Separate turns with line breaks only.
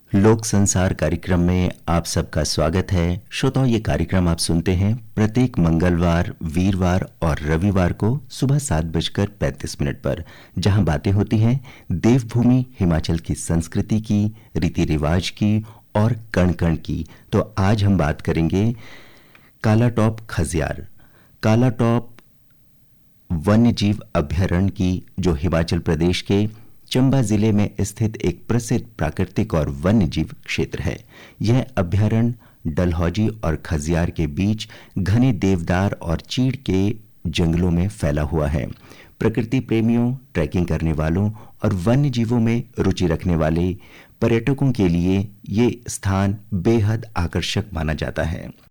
लोक संसार कार्यक्रम में आप सबका स्वागत है। श्रोताओं, ये कार्यक्रम आप सुनते हैं प्रत्येक मंगलवार, वीरवार और रविवार को सुबह 7:35 पर, जहां बातें होती हैं देवभूमि हिमाचल की संस्कृति की, रीति रिवाज की और कण कण की। तो आज हम बात करेंगे कालाटॉप खजियार, कालाटॉप वन्यजीव अभ्यारण्य की, जो हिमाचल प्रदेश के चंबा जिले में स्थित एक प्रसिद्ध प्राकृतिक और वन्यजीव क्षेत्र है। यह अभ्यारण्य डलहौजी और खजियार के बीच घने देवदार और चीड़ के जंगलों में फैला हुआ है। प्रकृति प्रेमियों, ट्रैकिंग करने वालों और वन्य जीवों में रुचि रखने वाले पर्यटकों के लिए ये स्थान बेहद आकर्षक माना जाता है।